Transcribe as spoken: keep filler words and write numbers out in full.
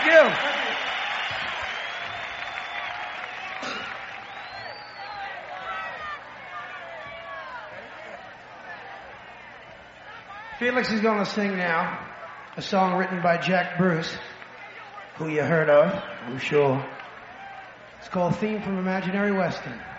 Thank you. Felix is going to sing now a song written by Jack Bruce, who you heard of, I'm sure. It's called Theme from Imaginary Western.